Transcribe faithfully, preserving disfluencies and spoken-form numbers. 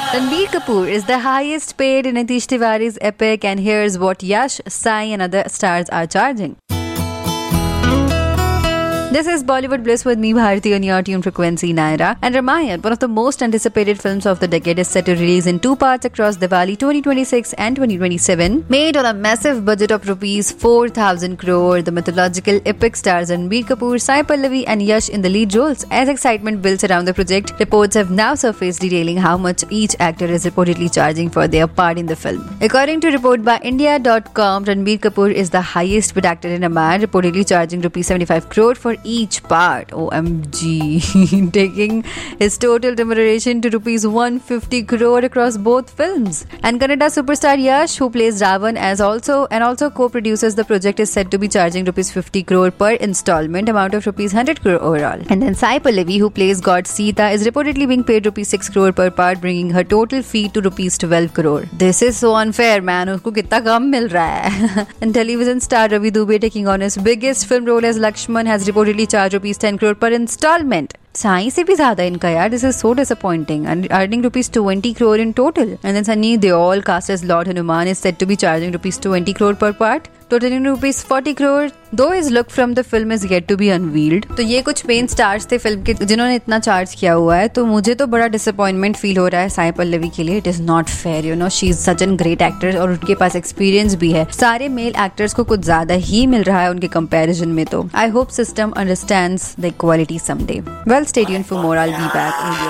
Ranbir Kapoor is the highest paid in Nitish Tiwari's epic, and here's what Yash, Sai and other stars are charging. This is Bollywood Bliss with me, Bharti, on your tune frequency Naira. And Ramayan, one of the most anticipated films of the decade, is set to release in two parts across Diwali twenty twenty-six and twenty twenty-seven. Made on a massive budget of rupees four thousand crore, the mythological epic stars Ranbir Kapoor, Sai Pallavi and Yash in the lead roles. As excitement builds around the project, reports have now surfaced detailing how much each actor is reportedly charging for their part in the film. According to report by India dot com, Ranbir Kapoor is the highest paid actor in Oman, reportedly charging rupees seventy-five crore for each part. O M G. Taking his total remuneration to rupees one hundred fifty crore across both films. And Kannada superstar Yash, who plays Ravan as also and also co-produces the project, is said to be charging rupees fifty crore per installment, amount of rupees one hundred crore overall. And then Sai Pallavi, who plays God Sita, is reportedly being paid rupees six crore per part, bringing her total fee to rupees twelve crore. This is so unfair, man. Usko kitna kam mil raha hai. And television star Ravi Dubey, taking on his biggest film role as Lakshman, has reportedly charged rupees ten crore per installment. Sai se bhi zyada inka yaar. This is so disappointing. And earning rupees twenty crore in total. And then Sunny Deol, cast as Lord Hanuman, is said to be charging rupees twenty crore per part, totaling rupees forty crore. Though his look from the film is yet to be unveiled. तो ये कुछ main stars थे film के जिन्होंने इतना charge किया हुआ है. तो मुझे तो बड़ा डिसअपॉइंटमेंट फील हो रहा है साई पल्लवी के लिए. It is not fair, you know. She is such an great actor और उनके पास एक्सपीरियंस भी है. सारे मेल एक्टर्स को कुछ ज्यादा ही मिल रहा है उनके कंपैरिजन में. तो I hope system understands the equality someday. Well, stay tuned for more. I will be back.